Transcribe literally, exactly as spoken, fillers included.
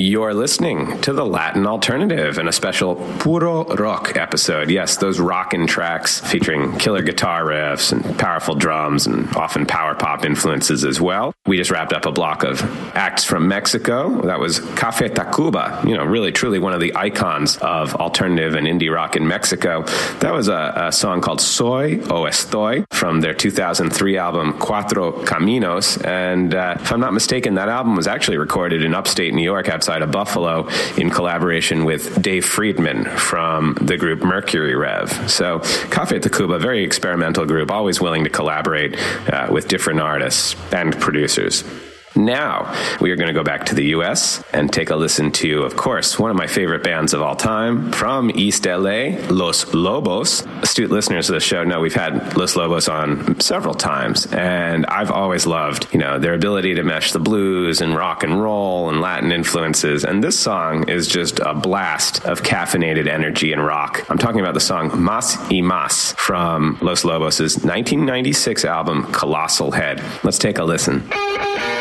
You're listening to the Latin Alternative and a special Puro Rock episode. Yes, those rockin' tracks featuring killer guitar riffs and powerful drums and often power pop influences as well. We just wrapped up a block of acts from Mexico. That was Café Tacuba, you know, really truly one of the icons of alternative and indie rock in Mexico. That was a, a song called Soy o Estoy from their two thousand three album Cuatro Caminos. And uh, if I'm not mistaken, that album was actually recorded in upstate New York outside of Buffalo in collaboration with Dave Friedman from the group Mercury Rev. So Café Tacuba, very experimental group, always willing to collaborate uh, with different artists and producers. Now, we are going to go back to the U S and take a listen to, of course, one of my favorite bands of all time from East L A, Los Lobos. Astute listeners of the show know we've had Los Lobos on several times, and I've always loved, you know, their ability to mesh the blues and rock and roll and Latin influences, and this song is just a blast of caffeinated energy and rock. I'm talking about the song Más y Más from Los Lobos' nineteen ninety-six album Colossal Head. Let's take a listen.